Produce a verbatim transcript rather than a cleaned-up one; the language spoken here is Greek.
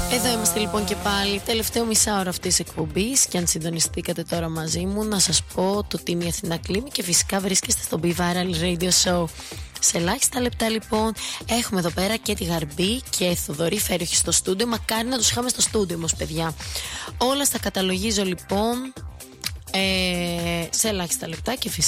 Εδώ είμαστε λοιπόν και πάλι, τελευταίο μισάωρο αυτής της εκπομπής. Και αν συντονιστήκατε τώρα μαζί μου, να σας πω το τι είναι η Αθηνά Κλίμη. Και φυσικά βρίσκεστε στο Be Viral Radio Show. Σε ελάχιστα λεπτά λοιπόν έχουμε εδώ πέρα και τη Γαρμπή και Θοδωρή Φέροχη στο στούντιο. Μακάρι να τους είχαμε στο στούντιο όμως, παιδιά. Όλα στα καταλογίζω λοιπόν ε, σε ελάχιστα λεπτά και φυσικά